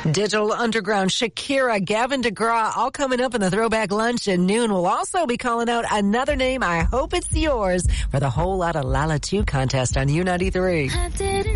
Digital Underground, Shakira, Gavin DeGraw, all coming up in the Throwback Lunch at noon. We'll also be calling out another name, I hope it's yours, for the Whole Lotta Lala 2 contest on U93.